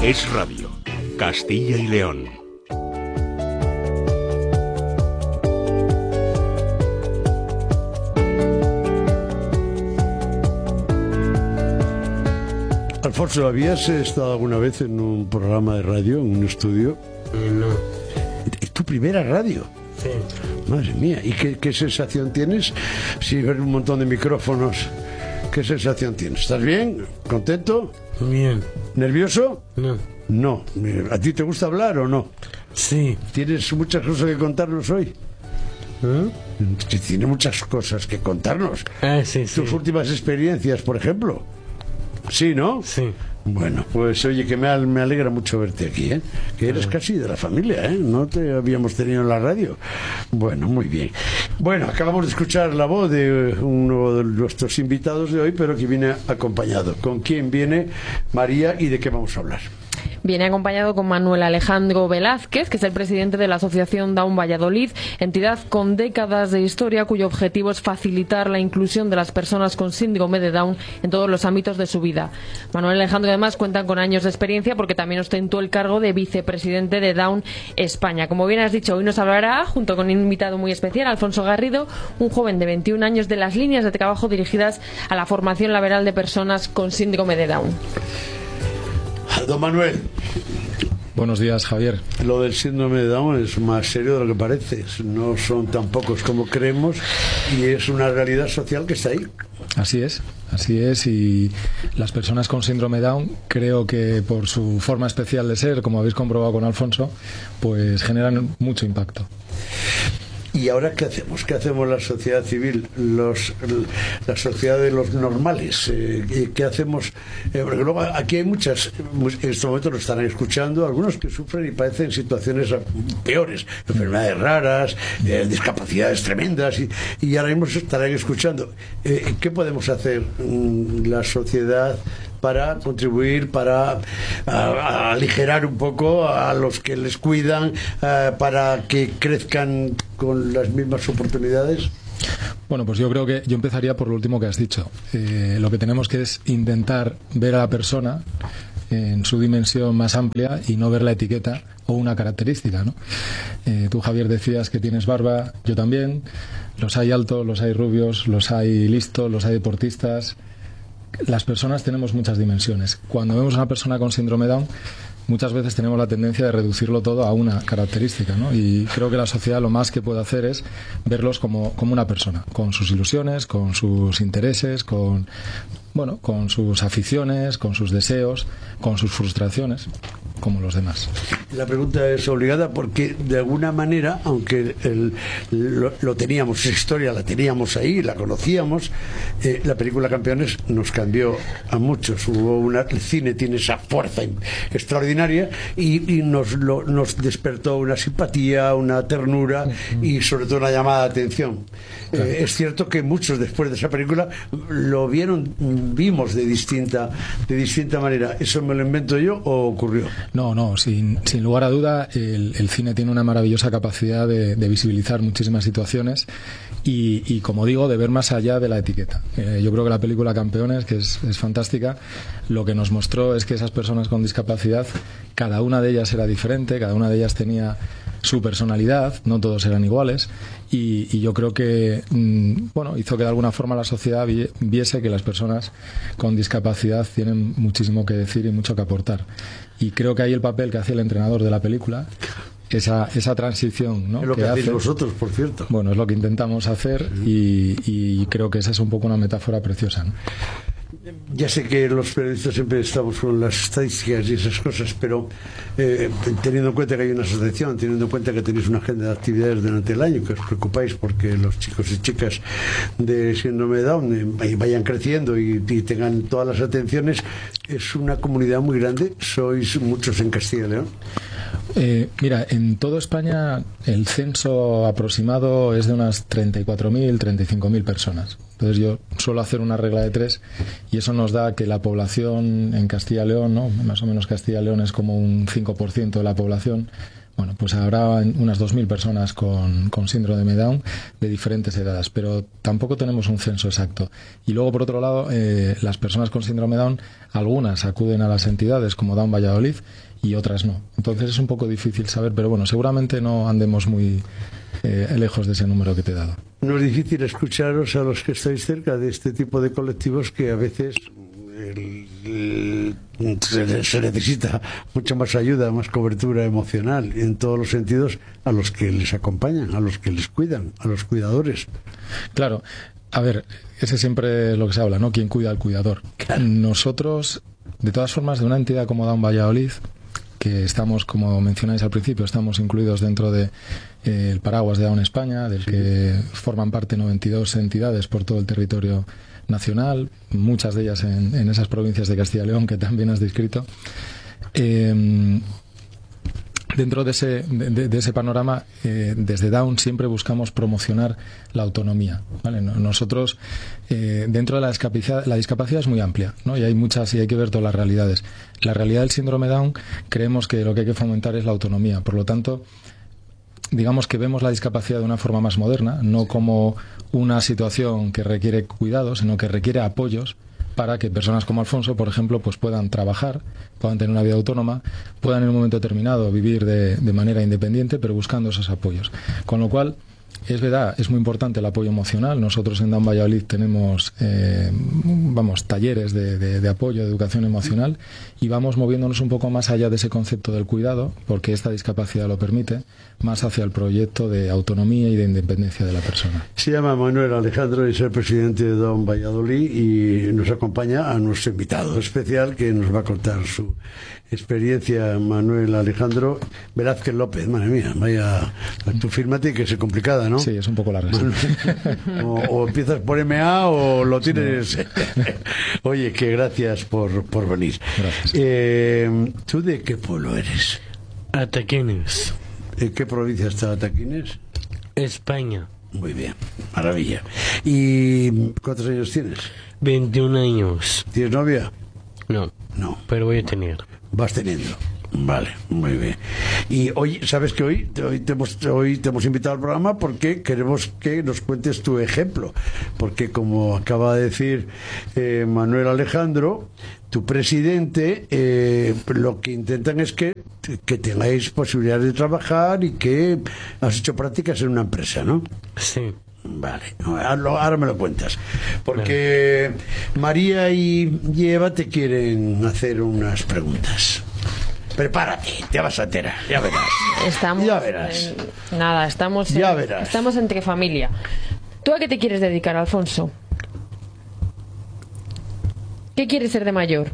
Es Radio, Castilla y León. Alfonso, ¿habías estado alguna vez en un programa de radio, en un estudio? No. ¿Es tu primera radio? Sí. Madre mía, ¿y qué sensación tienes? Si ves un montón de micrófonos, ¿qué sensación tienes? ¿Estás bien? ¿Contento? Bien. ¿Nervioso? No. No. ¿A ti te gusta hablar o no? Sí. ¿Tienes muchas cosas que contarnos hoy? ¿Eh? Tienes muchas cosas que contarnos. Sí. Tus últimas experiencias, por ejemplo. Sí, ¿no? Sí. Bueno, pues oye, que me alegra mucho verte aquí, ¿eh? Que eres casi de la familia, ¿eh? No te habíamos tenido en la radio. Bueno, muy bien. Bueno, acabamos de escuchar la voz de uno de nuestros invitados de hoy, pero que viene acompañado. ¿Con quién viene María y de qué vamos a hablar? Viene acompañado con Manuel Alejandro Velázquez, que es el presidente de la Asociación Down Valladolid, entidad con décadas de historia cuyo objetivo es facilitar la inclusión de las personas con síndrome de Down en todos los ámbitos de su vida. Manuel Alejandro además cuenta con años de experiencia porque también ostentó el cargo de vicepresidente de Down España. Como bien has dicho, hoy nos hablará, junto con un invitado muy especial, Alfonso Garrido, un joven de 21 años, de las líneas de trabajo dirigidas a la formación laboral de personas con síndrome de Down. Don Manuel. Buenos días, Javier. Lo del síndrome de Down es más serio de lo que parece. No son tan pocos como creemos y es una realidad social que está ahí. Así es, y las personas con síndrome Down, creo que por su forma especial de ser, como habéis comprobado con Alfonso, pues generan mucho impacto. ¿Y ahora qué hacemos? ¿Qué hacemos la sociedad civil, la sociedad de los normales? ¿Qué hacemos? Porque luego aquí hay muchas, en este momento lo estarán escuchando, algunos que sufren y padecen situaciones peores, enfermedades raras, discapacidades tremendas, y ahora mismo se estarán escuchando. ¿Qué podemos hacer la sociedad para contribuir, para aligerar un poco a los que les cuidan, para que crezcan con las mismas oportunidades? Bueno, pues yo creo que yo empezaría por lo último que has dicho. Lo que tenemos que es intentar ver a la persona en su dimensión más amplia y no ver la etiqueta o una característica, ¿no? Tú, Javier, decías que tienes barba, yo también. Los hay altos, los hay rubios, los hay listos, los hay deportistas. Las personas tenemos muchas dimensiones. Cuando vemos a una persona con síndrome Down, muchas veces tenemos la tendencia de reducirlo todo a una característica, ¿no? Y creo que la sociedad lo más que puede hacer es verlos como una persona, con sus ilusiones, con sus intereses, con sus aficiones, con sus deseos, con sus frustraciones, como los demás. La pregunta es obligada porque de alguna manera, aunque lo teníamos, esa historia la teníamos ahí, la conocíamos, la película Campeones nos cambió a muchos. El cine tiene esa fuerza extraordinaria y nos despertó una simpatía, una ternura y sobre todo una llamada de atención. Claro. Es cierto que muchos después de esa película lo vimos de distinta manera. ¿Eso me lo invento yo o ocurrió? No, sin lugar a duda el cine tiene una maravillosa capacidad de visibilizar muchísimas situaciones y como digo, de ver más allá de la etiqueta. Yo creo que la película Campeones, que es fantástica, lo que nos mostró es que esas personas con discapacidad, cada una de ellas era diferente, cada una de ellas tenía su personalidad, no todos eran iguales, y yo creo que hizo que de alguna forma la sociedad viese que las personas con discapacidad tienen muchísimo que decir y mucho que aportar. Y creo que ahí el papel que hace el entrenador de la película, esa transición, ¿no? Es lo que hacéis vosotros, por cierto. Bueno, es lo que intentamos hacer y creo que esa es un poco una metáfora preciosa, ¿no? Ya sé que los periodistas siempre estamos con las estadísticas y esas cosas, pero teniendo en cuenta que hay una asociación, teniendo en cuenta que tenéis una agenda de actividades durante el año, que os preocupáis porque los chicos y chicas de síndrome de Down vayan creciendo y tengan todas las atenciones, es una comunidad muy grande, sois muchos en Castilla y León. Mira, en toda España el censo aproximado es de unas 34.000, 35.000 personas. Entonces yo suelo hacer una regla de 3 y eso nos da que la población en Castilla y León, ¿no? Más o menos Castilla y León es como un 5% de la población, Bueno, pues habrá unas 2.000 personas con síndrome de Down de diferentes edades, pero tampoco tenemos un censo exacto. Y luego, por otro lado, las personas con síndrome de Down, algunas acuden a las entidades como Down Valladolid y otras no. Entonces es un poco difícil saber, pero bueno, seguramente no andemos muy lejos de ese número que te he dado. No es difícil escucharos a los que estáis cerca de este tipo de colectivos que a veces se necesita mucha más ayuda, más cobertura emocional en todos los sentidos, a los que les acompañan, a los que les cuidan, a los cuidadores. Claro, a ver, ese siempre es lo que se habla, ¿no? ¿Quién cuida al cuidador? Claro. Nosotros, de todas formas, de una entidad como Down Valladolid, que estamos, como mencionáis al principio, estamos incluidos dentro de el paraguas de Down España, del que forman parte 92 entidades por todo el territorio nacional, muchas de ellas en esas provincias de Castilla y León que también has descrito. Dentro de ese panorama, desde Down siempre buscamos promocionar la autonomía, ¿vale? Nosotros, dentro de la discapacidad es muy amplia, ¿no? Y hay muchas, y hay que ver todas las realidades. La realidad del síndrome Down, creemos que lo que hay que fomentar es la autonomía. Por lo tanto, digamos que vemos la discapacidad de una forma más moderna, no como una situación que requiere cuidados, sino que requiere apoyos para que personas como Alfonso, por ejemplo, pues puedan trabajar, puedan tener una vida autónoma, puedan en un momento determinado vivir de manera independiente, pero buscando esos apoyos. Con lo cual, es verdad, es muy importante el apoyo emocional. Nosotros en Down Valladolid tenemos talleres de apoyo, de educación emocional, y vamos moviéndonos un poco más allá de ese concepto del cuidado, porque esta discapacidad lo permite, más hacia el proyecto de autonomía y de independencia de la persona. Se llama Manuel Alejandro, es el presidente de Down Valladolid, y nos acompaña a nuestro invitado especial que nos va a contar su experiencia. Manuel Alejandro Velázquez López, madre mía, vaya, tu firma tiene que ser complicada, ¿no? Sí, es un poco larga. o empiezas por MA o lo tienes. Oye, que gracias por venir. Gracias. ¿Tú de qué pueblo eres? Ataquines. ¿En qué provincia está Ataquines? España. Muy bien, maravilla. ¿Y cuántos años tienes? 21 años. ¿Tienes novia? No. No. Pero voy a tener. Vas teniendo. Vale, muy bien. Y hoy, ¿sabes que hoy te hemos invitado al programa porque queremos que nos cuentes tu ejemplo? Porque, como acaba de decir Manuel Alejandro, tu presidente, lo que intentan es que tengáis posibilidades de trabajar y que has hecho prácticas en una empresa, ¿no? Sí. Vale, ahora me lo cuentas. Porque María y Eva te quieren hacer unas preguntas. Prepárate, te vas a enterar, ya verás. Ya verás. Estamos entre familia. ¿Tú a qué te quieres dedicar, Alfonso? ¿Qué quieres ser de mayor?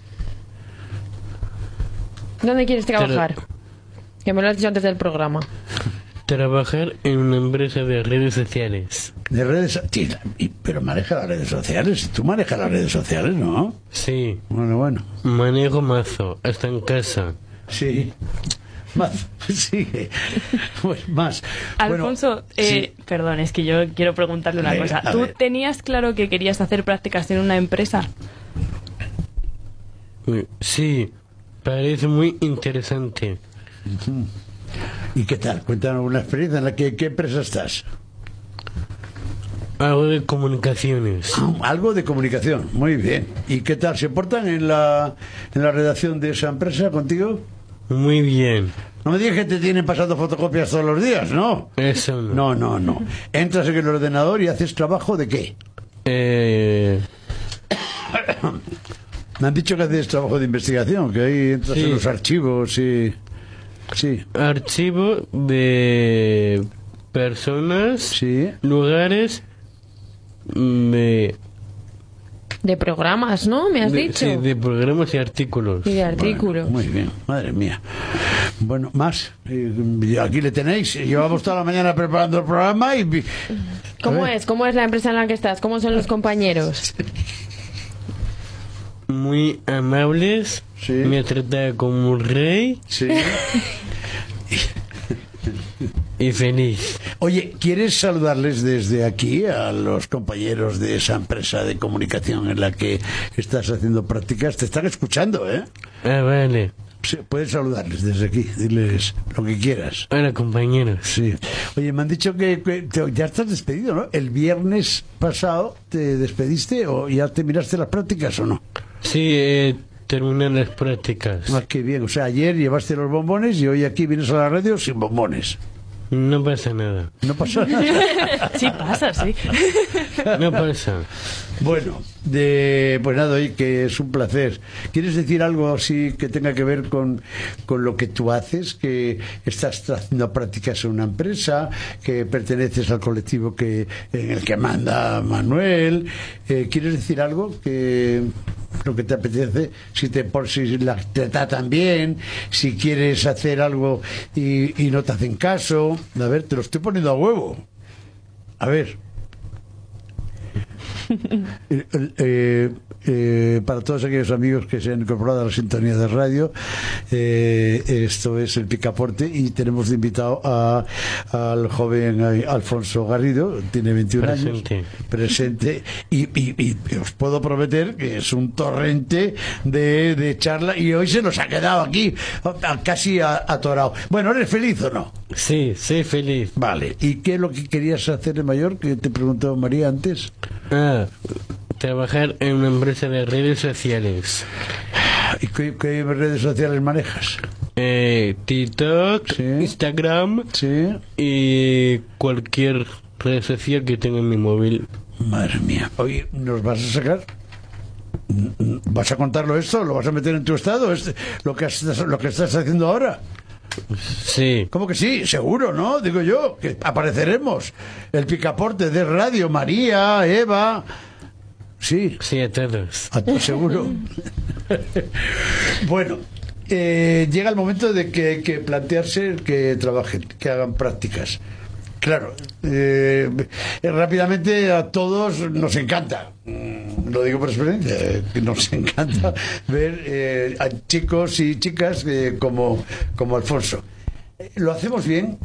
¿Dónde quieres trabajar? Que me lo has dicho antes del programa. Trabajar en una empresa de redes sociales. ¿De redes sociales? Pero maneja las redes sociales. ¿Tú manejas las redes sociales, no? Sí. Bueno. Manejo mazo, hasta en casa. Sí. Más, sigue. Pues más. Alfonso, bueno, sí. Perdón, es que yo quiero preguntarle una cosa. ¿Tú tenías claro que querías hacer prácticas en una empresa? Sí, parece muy interesante. ¿Y qué tal? Cuéntanos una experiencia en la que ¿qué empresa estás? Algo de comunicaciones. Algo de comunicación, muy bien. ¿Y qué tal? ¿Se portan en la redacción de esa empresa contigo? Muy bien. No me digas que te tienen pasando fotocopias todos los días, ¿no? Eso no. No. Entras en el ordenador y haces trabajo ¿de qué? Me han dicho que haces trabajo de investigación, que ahí entras en los archivos y... Sí. Archivo de personas, sí, lugares, de programas, ¿no? ¿Me has dicho? Sí, de programas y artículos. Y de artículos. Bueno, muy bien, madre mía. Bueno, más. Aquí le tenéis. Llevamos toda la mañana preparando el programa y... ¿Cómo es la empresa en la que estás? ¿Cómo son los compañeros? Muy amables. Sí. Me trata como un rey. Sí. Y feliz. Oye, ¿quieres saludarles desde aquí a los compañeros de esa empresa de comunicación en la que estás haciendo prácticas? Te están escuchando, ¿eh? Ah, vale. Sí, puedes saludarles desde aquí, diles lo que quieras. Hola, compañeros. Sí. Oye, me han dicho que ya estás despedido, ¿no? El viernes pasado te despediste o ya te miraste las prácticas o no. Sí, terminé las prácticas. Ah, qué bien. O sea, ayer llevaste los bombones y hoy aquí vienes a la radio sin bombones. No pasa nada. No pasa nada. Sí pasa, sí. No pasa. Bueno, pues nada, hoy que es un placer. ¿Quieres decir algo así que tenga que ver con lo que tú haces? Que estás haciendo prácticas en una empresa, que perteneces al colectivo en el que manda Manuel. ¿Quieres decir algo que lo que te apetece? Si te tratan bien, si quieres hacer algo y no te hacen caso. A ver, te lo estoy poniendo a huevo. A ver. Para todos aquellos amigos que se han incorporado a la sintonía de radio, esto es El Picaporte y tenemos de invitado al joven Alfonso Garrido, tiene 21 años, presente y os puedo prometer que es un torrente de charla y hoy se nos ha quedado aquí casi atorado. Bueno, ¿eres feliz o no? Sí, feliz. Vale, ¿y qué es lo que querías hacer de mayor que te preguntó María antes? Trabajar en una empresa de redes sociales. ¿Y qué redes sociales manejas? TikTok, sí. Instagram, sí. Y cualquier red social que tenga en mi móvil. Madre mía. Oye, ¿nos vas a sacar? ¿Vas a contarlo esto? ¿Lo vas a meter en tu estado? ¿Lo que estás haciendo ahora? Sí. ¿Cómo que sí? Seguro, ¿no? Digo yo, que apareceremos. El Picaporte de radio, María, Eva. Sí. Sí, a todos. ¿A todos seguro? Bueno, llega el momento de que hay que plantearse que trabajen, que hagan prácticas. Claro, rápidamente a todos nos encanta, lo digo por experiencia, que nos encanta ver a chicos y chicas como Alfonso. Lo hacemos bien,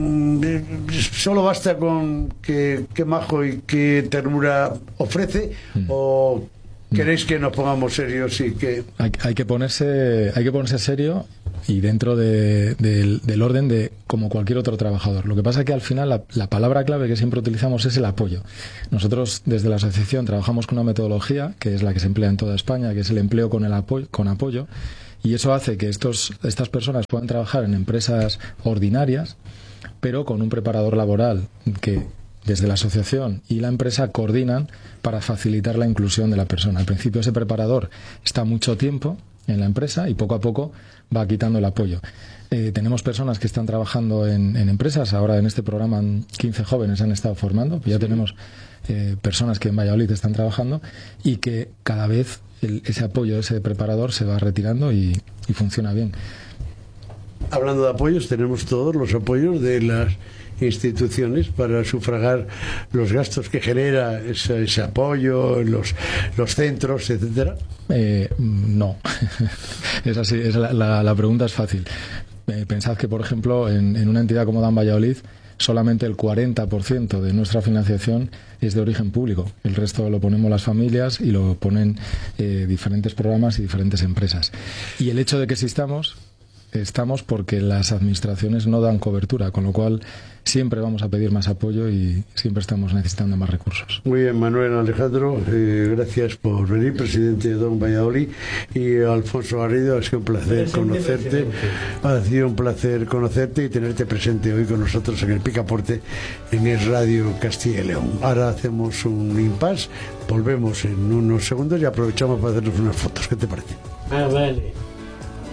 solo basta con qué majo y qué ternura ofrece, o queréis que nos pongamos serios y que... Hay que ponerse serio y dentro del orden de como cualquier otro trabajador. Lo que pasa es que al final la palabra clave que siempre utilizamos es el apoyo. Nosotros desde la asociación trabajamos con una metodología que es la que se emplea en toda España, que es el empleo con apoyo, y eso hace que estas personas puedan trabajar en empresas ordinarias, pero con un preparador laboral que desde la asociación y la empresa coordinan para facilitar la inclusión de la persona. Al principio ese preparador está mucho tiempo en la empresa y poco a poco va quitando el apoyo. Tenemos personas que están trabajando en empresas. Ahora en este programa 15 jóvenes han estado formando. Ya tenemos personas que en Valladolid están trabajando y que cada vez ese apoyo, ese preparador se va retirando y funciona bien. Hablando de apoyos, tenemos todos los apoyos de las instituciones para sufragar los gastos que genera ese apoyo, los centros, etcétera. No. Es así, la pregunta es fácil. Pensad que, por ejemplo, en una entidad como Dan Valladolid, solamente el 40% de nuestra financiación es de origen público. El resto lo ponemos las familias y lo ponen diferentes programas y diferentes empresas. Y el hecho de que estamos porque las administraciones no dan cobertura, con lo cual siempre vamos a pedir más apoyo y siempre estamos necesitando más recursos. Muy bien, Manuel Alejandro, gracias por venir, presidente de Don Valladolid, y Alfonso Garrido, ha sido un placer conocerte. Ha sido un placer conocerte y tenerte presente hoy con nosotros en el Picaporte en el Radio Castilla y León. Ahora hacemos un impasse, volvemos en unos segundos y aprovechamos para hacernos unas fotos. ¿Qué te parece? Vale.